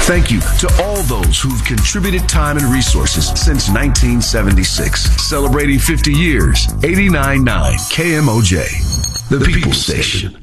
Thank you to all those who've contributed time and resources since 1976. Celebrating 50 years, 89.9 KMOJ, the People's Station.